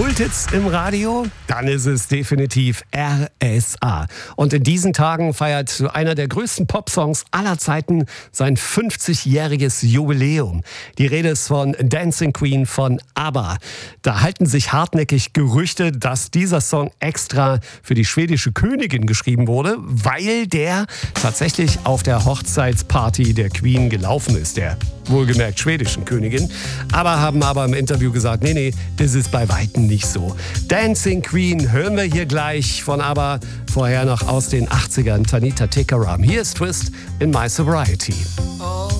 Kulthits im Radio? Dann ist es definitiv RSA. Und in diesen Tagen feiert einer der größten Popsongs aller Zeiten sein 50-jähriges Jubiläum. Die Rede ist von Dancing Queen von ABBA. Da halten sich hartnäckig Gerüchte, dass dieser Song extra für die schwedische Königin geschrieben wurde, weil der tatsächlich auf der Hochzeitsparty der Queen gelaufen ist, der wohlgemerkt schwedischen Königin. Haben aber im Interview gesagt, nee, ist es bei Weitem nicht so. Dancing Queen hören wir hier gleich von ABBA, vorher noch aus den 80ern, Tanita Tikaram. Hier ist Twist in My Sobriety.